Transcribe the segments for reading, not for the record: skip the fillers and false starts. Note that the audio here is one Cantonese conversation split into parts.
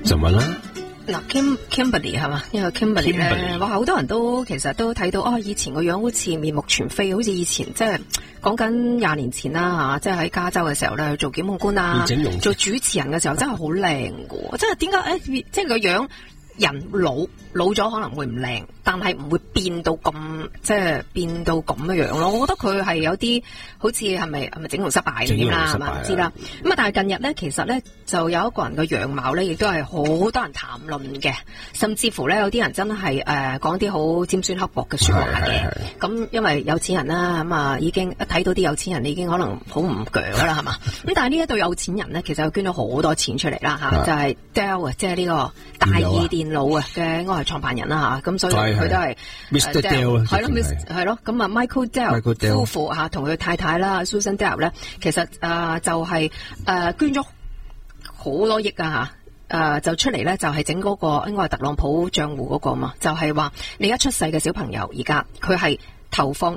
什麼啦？ 嗱 Kimberly 係嘛？因為 Kimberly 咧，哇好多人都其實都睇到以前個樣好似面目全非，好似以前即係講緊20年前啦即係喺加州嘅時候咧做檢控官啊，做主持人嘅時候真係好靚㗎，即係點解即係個樣人老咗可能會唔靚，但係唔會變到咁即係變到咁樣咯。我覺得佢係有啲好似係咪整容失敗咁啦，係嘛唔知啦。咁但係近日咧，其實咧就有一個人嘅樣貌咧，亦都係好多人談論嘅，甚至乎咧有啲人真係講啲好尖酸刻薄嘅說話嘅。咁因為有錢人啦，咁已經一睇到啲有錢人，已經可能好唔鋸啦，係嘛。咁但係呢一對有錢人咧，其實捐咗好多錢出嚟啦就係 Dell 啊，即係呢個大意電腦嘅應該係創辦人啦咁所以佢都係 Mr. Dell 係咯，咁Michael Dell 夫婦同佢太太啦 Susan Dell 咧，其實就係捐咗好多億就出嚟咧，就係整嗰個應該係特朗普賬戶嗰個嘛，就係話你一出世嘅小朋友，而家佢係投放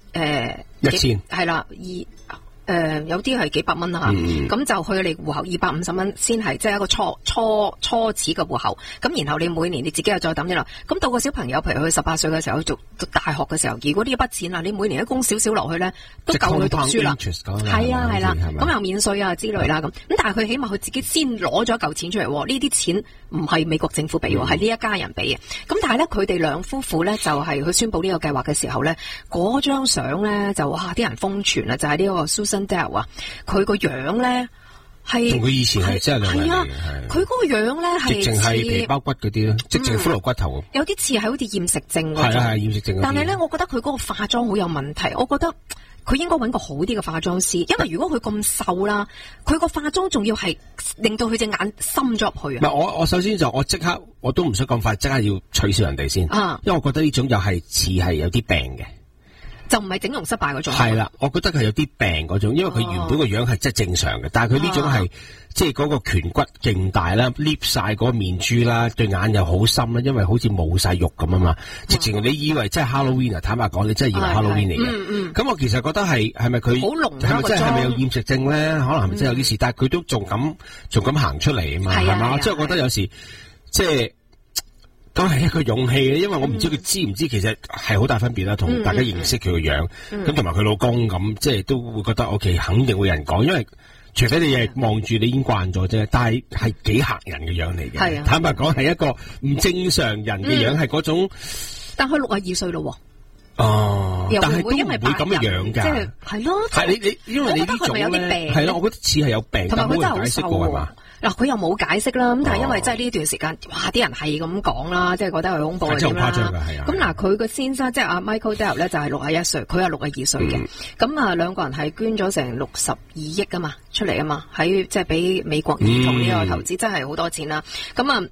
1000 係啦有啲係幾百蚊咁就去你戶口250蚊先係即係一個初始嘅戶口，咁然後你每年你自己又再抌啲啦，咁到個小朋友譬如佢18歲嘅時候去讀大學嘅時候，如果呢一筆錢你每年一供少少落去咧，都夠佢讀書啦，係啊係啦，咁又免稅啊之類啦咁但係佢起碼佢自己先攞咗一嚿錢出嚟，呢啲錢唔係美國政府俾，係呢一家人俾嘅，咁但係咧佢哋兩夫婦咧就係佢宣布呢個計劃嘅時候咧，嗰張相咧就哇啲人瘋傳啊，就係呢個 Dell 啊，佢個樣咧係同佢以前係真係兩樣佢嗰個樣咧係直情係皮包骨嗰啲咯，直情骷髏骨頭，有啲似係好似厭食症嗰種， 係厭食症。 但係咧，我覺得佢嗰個化妝好有問題，我覺得佢應該揾個好啲嘅化妝師，因為如果佢咁瘦啦，佢個化妝仲要係令到佢隻眼深咗入去啊！ 唔係我首先就我即刻我都唔想咁快即刻要取笑人哋先，因為我覺得呢種又係似係有啲病嘅。 就唔係整容失敗嗰種， 係啦，我覺得佢有啲病嗰種，因為佢原本個樣係真係正常嘅，但係佢呢種係即係嗰個顴骨勁大啦，lift 晒嗰個面珠啦，對眼又好深啦，因為好似冇晒肉咁啊嘛，直情你以為真係 Halloween 啊，坦白講你真係以為 Halloween 嚟嘅，咁我其實覺得係咪佢好濃，係咪真係咪有厭食症咧？可能係咪真係有啲事，但係佢都仲咁行出嚟啊嘛，係嘛？即係我覺得有時即係。都係一個勇氣嘅，因為我唔知佢知唔知其實係好大分別啦，同大家認識佢個樣，咁同埋佢老公咁，即係都會覺得 OK， 肯定會有人講，因為除非你係望住你已經慣咗啫，但係幾嚇人嘅樣嚟嘅。坦白講係一個唔正常人嘅樣，係嗰種。 但佢62歲咯。 但係都唔會咁嘅樣㗎，即係係咯。係你因為你呢種咧，係咯，我覺得似係有病，同埋佢真係好瘦係嘛？嗱，佢又冇解釋啦，咁但係因為真係呢段時間，哇！啲人係咁講啦，即係覺得佢恐怖點啦。咁嗱，佢個先生即係阿 Michael Dell 咧，就係61歲，佢係62歲嘅。咁兩個人係捐咗成62億啊嘛，出嚟啊嘛，喺即係俾美國兒童呢個投資，真係好多錢啦。咁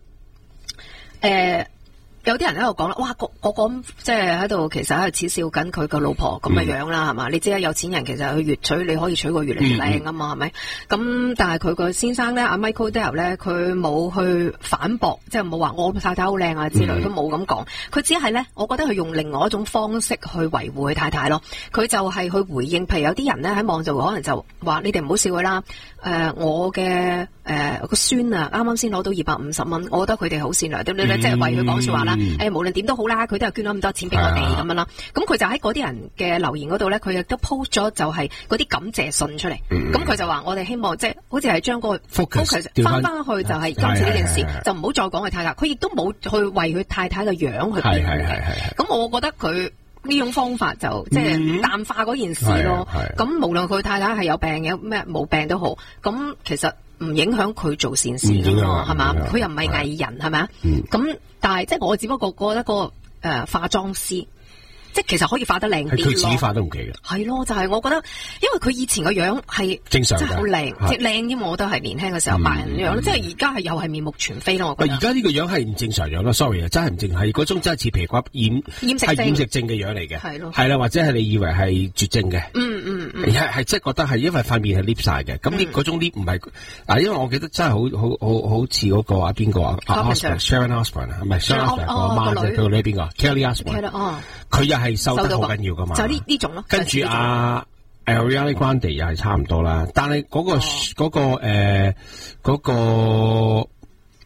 有啲人喺度講啦，哇！個即係喺度，其實喺度恥笑緊佢個老婆咁嘅樣啦，係嘛？你知啦，有錢人其實佢越娶，你可以娶個越嚟越靚啊嘛，係咪？咁但係佢個先生咧，阿 Michael Dell 咧，佢冇去反駁，即係冇話我太太好靚啊之類，都冇咁講。佢只係咧，我覺得佢用另外一種方式去維護佢太太咯。佢就係去回應，譬如有啲人咧喺網就可能就話：你哋唔好笑佢啦。我嘅個孫啊，啱啱先攞到250蚊，我覺得佢哋好善良，對唔對咧？即係為佢講說話啦。無論點都好啦，佢都係捐咗咁多錢俾我哋咁樣啦。咁佢就喺嗰啲人嘅留言嗰度咧，佢亦都 post 咗就係嗰啲感謝信出嚟。咁佢就話：我哋希望即係好似係將個 focus 翻去，就係今次呢件事，就唔好再講佢太太。佢亦都冇去為佢太太嘅樣去辯護嘅。咁我覺得佢呢種方法就即係淡化嗰件事咯。咁無論佢太太係有病有咩冇病都好，咁其實唔影響佢做善事㗎嘛，係嘛？佢又唔係藝人，係咪啊？咁但係即係我只不過覺得個化妝師。即係其實可以化得靚啲咯，佢自己化都唔奇嘅。係咯，就係我覺得，因為佢以前個樣係正常，真係好靚，即係靚啲。我覺得係年輕嘅時候白人樣，即係而家係又係面目全非咯。我覺得而家呢個樣係唔正常樣咯，sorry 啊，真係唔正，係嗰種真係似皮骨厭食症嘅樣嚟嘅。係咯，係啦，或者係你以為係絕症嘅。係即係覺得係因為塊面係 lift 晒嘅，咁 lift 嗰種 lift 唔係因為我記得真係好似嗰個邊個啊 Sharon Osbourne 啊，唔係 Sharon Osbourne 個媽啫，佢個女邊個 Kelly Osbourne，佢又係瘦得好緊要噶嘛，就呢種咯。跟住Ariana Grande 又係差唔多啦，但係嗰個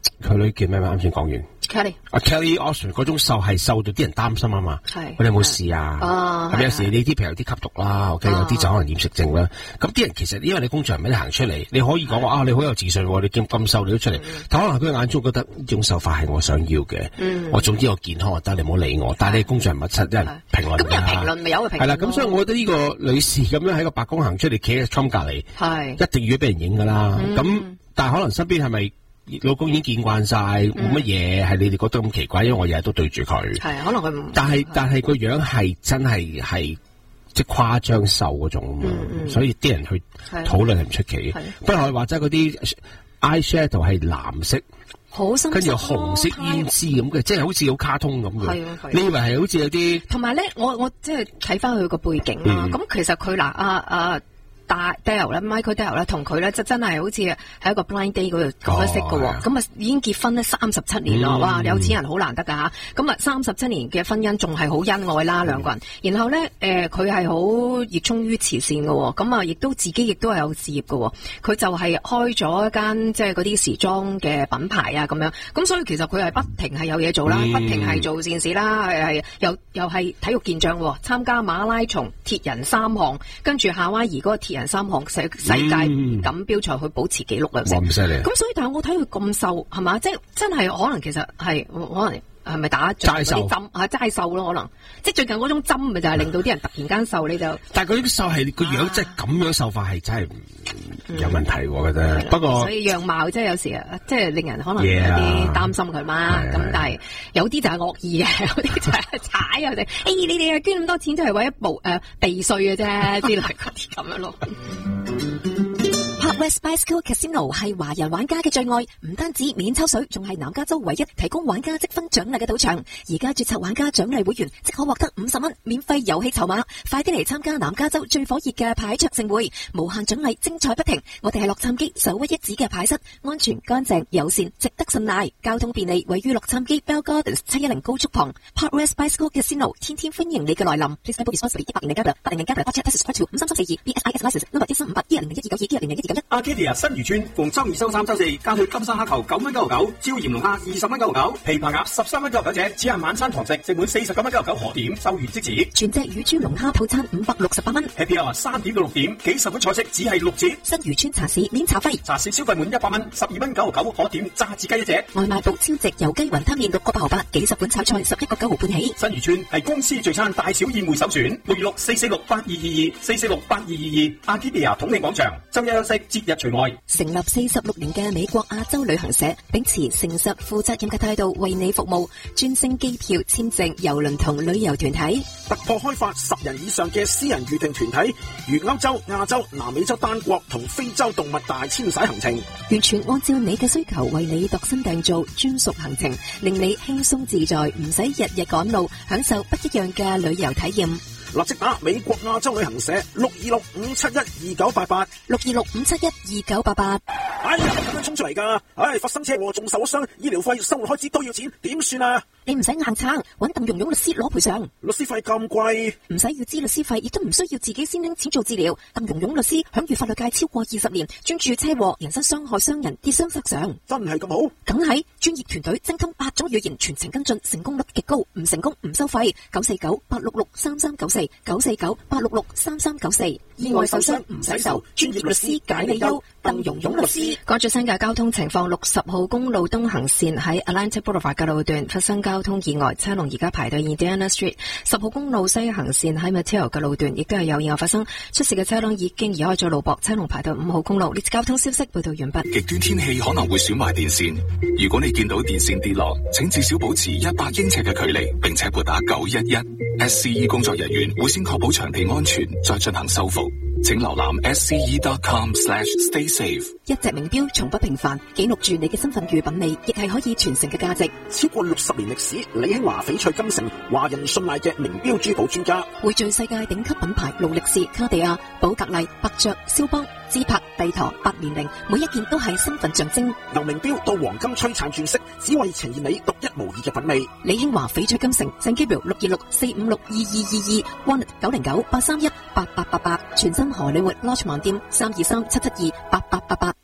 佢女叫咩名？啱先講完。 Kelly Osbourne 嗰種瘦係瘦到啲人擔心啊嘛。 係。 佢哋有冇事啊？係咪有時你啲譬如有啲吸毒啦，OK，有啲就可能厭食症啦。咁啲人其實因為你工作人員行出嚟，你可以講話你好有自信喎，你咁瘦你都出嚟。但可能佢眼中覺得呢種瘦法係我想要嘅。我總之我健康就得，你唔好理我。但係你工作人物真係評論㗎。咁人評論咪有個評論。係啦，咁所以我覺得呢個女士咁樣喺個白宮行出嚟，企喺 Trump 隔離，係一定要俾人影㗎啦。咁但係可能身邊係咪？老公已經見慣晒，冇乜嘢係你哋覺得咁奇怪，因為我日日都對住佢。係，可能佢唔。但係個樣係真係即係誇張瘦嗰種，所以啲人去討論係唔出奇。不過我話齋嗰啲 eyeshadow 係藍色，好深，跟住紅色胭脂咁嘅，即係好似好卡通咁嘅。你以為係好似有啲？同埋咧，我即係睇翻佢個背景啦。咁其實佢嗱Dale 咧 ，Michael Dale 咧，同佢咧就真係好似喺一個 blind date 嗰度咁樣識嘅，咁啊已經結婚咧37年咯，哇！有錢人好難得噶吓，咁啊37年嘅婚姻仲係好恩愛啦兩個人，然後咧佢係好熱衷於慈善嘅，咁啊亦都自己亦都係有事業嘅，佢就係開咗一間即係嗰啲時裝嘅品牌啊咁樣，咁所以其實佢係不停係有嘢做啦，不停係做善事啦，係又係體育健將，參加馬拉松、鐵人3項，跟住夏威夷嗰個鐵人3項世界錦標賽去保持紀錄啊！咁犀利！咁所以但係我睇佢咁瘦係嘛，即係真係可能其實係可能係咪打嗰啲針啊齋瘦咯？可能即係最近嗰種針咪就係令到啲人突然間瘦，你就但係嗰啲瘦係個樣即係咁樣瘦法係真係有問題我覺得。不過所以樣貌即係有時即係令人可能有啲擔心佢嘛。咁但係有啲就係惡意嘅，有啲就係踩佢哋。你哋捐咁多錢都係為一部避稅嘅啫之類嗰啲咁樣咯。West Bicycle Casino 係華人玩家嘅最愛，唔單止免抽水，仲係南加州唯一提供玩家積分獎勵嘅賭場。而家註冊玩家獎勵會員即可獲得50蚊免費遊戲籌碼，快啲嚟參加南加州最火熱嘅牌桌盛會，無限獎勵精彩不停。我哋係洛杉磯首屈一指嘅牌室，安全乾淨友善，值得信賴，交通便利，位於洛杉磯 Bell Gardens 710高速旁。Park West Bicycle Casino 天天歡迎你嘅來臨。Please be responsibly. 18年嘅 Gambler，8年嘅 Gambler，Access 5342，BSIS license number 1358220019291。 Arcadia 新漁村逢周二、周三、周四加去金沙蝦球9蚊999，椒鹽龍蝦20蚊999，琵琶鴨13蚊999隻，只限晚餐堂食，食滿49蚊999可點，收完即止。 全隻乳豬龍蝦套餐568蚊。 Happy Hour 3點到6點，幾十款菜式只係6折。 新漁村茶市免茶費， 茶市消費滿100蚊，12蚊999可點，炸子雞1隻。 外賣部超值油雞雲吞麵6個8毫8，幾十款炒菜11個9毫半起。 新漁村係公司聚餐大小宴會首選，6月6 4468222 4468222 Arcadia 統領廣場，周一休息，節日除外。 成立46年嘅美國亞洲旅行社，秉持誠實負責任嘅態度為你服務，專升機票、簽證、郵輪同旅遊團體， 突破開發10人以上嘅私人預訂團體，如歐洲、亞洲、南美洲單國同非洲動物大遷徙行程， 完全按照你嘅需求為你度身訂造專屬行程，令你輕鬆自在，唔使日日趕路，享受不一樣嘅旅遊體驗。 立即打美國亞洲旅行社626-571-2988 626-571-2988。 哎呀，咁樣衝出嚟噶！發生車禍仲受咗傷，醫療費、生活開支都要錢，點算啊？ 你唔使硬撐，揾鄧蓉蓉律師攞賠償。 律師費咁貴， 唔使要知律師費，亦都唔需要自己先拎錢做治療。鄧蓉蓉律師享譽法律界超過20年，專注車禍、人身傷害傷人、跌傷索償。 真係咁好？ 梗係，專業團隊精通8種語言，全程跟進，成功率極高，唔成功唔收費。949-866-3394 949-866-3394。意外受傷唔使受，專業律師解你憂。鄧蓉蓉律師。講最新嘅交通情況，60號公路東行線喺 Atlantic Boulevard 嘅路段發生交通意外，車龍而家排到 Indiana Street。10號公路西行線喺 Mateo 嘅路段亦都係有意外發生，出事嘅車輛已經移開咗路駁，車龍排到5號公路。呢次交通消息報道完畢。 極端天氣可能會損壞電線，如果你見到電線跌落，請至少保持100英尺嘅距離，並且撥打911。SCE 工作人員會先確保場地安全，再進行修復。請瀏覽 SCE.com/staysafe。 一隻名錶從不平凡，記錄住你嘅身份與品味，亦係可以傳承嘅價值。 超過60年歷史，李興華翡翠金城，華人信賴嘅名錶珠寶專家， 匯聚世界頂級品牌勞力士、卡地亞、寶格麗、伯爵、肖邦、芝柏、帝陀、8年靈，每一件都係身份象徵。 由名錶到黃金璀璨鑽飾，只為呈現你獨一無二嘅品味。 李興華翡翠金城，San Gabriel 626-456-2222 ，Walnut 909-831-8888，全新荷里活 Lodge 網店323-772-8888。